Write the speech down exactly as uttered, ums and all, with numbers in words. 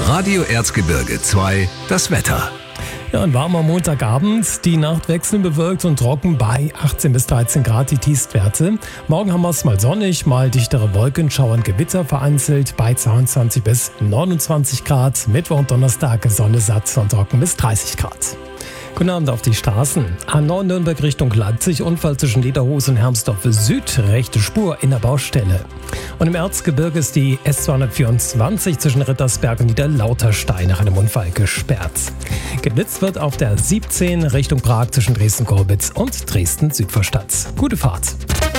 Radio Erzgebirge zwei, das Wetter. Ja, ein warmer Montagabend. Die Nacht wechseln bewölkt und trocken bei achtzehn bis dreizehn Grad die Tiefstwerte. Morgen haben wir es mal sonnig, mal dichtere Wolkenschauer und Gewitter vereinzelt bei zweiundzwanzig bis neunundzwanzig Grad. Mittwoch und Donnerstag Sonne satt und trocken bis dreißig Grad. Guten Abend auf die Straßen. A neun Nürnberg Richtung Leipzig, Unfall zwischen Lederhose und Hermsdorf Süd, rechte Spur in der Baustelle. Und im Erzgebirge ist die S zweihundertvierundzwanzig zwischen Rittersberg und Niederlauterstein nach einem Unfall gesperrt. Geblitzt wird auf der siebzehn Richtung Prag zwischen Dresden-Gorbitz und Dresden-Südvorstadt. Gute Fahrt.